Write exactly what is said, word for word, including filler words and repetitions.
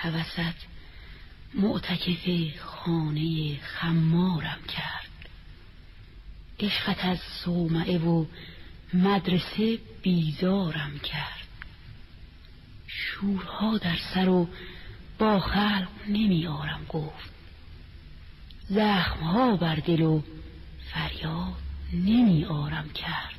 هوست معتکف خانه خمارم کرد. عشقت از صومعه و مدرسه بیزارم کرد. شورها در سر و با خلق نمی آرم گفت. زخمها بر دل و فریاد نمی آرم کرد.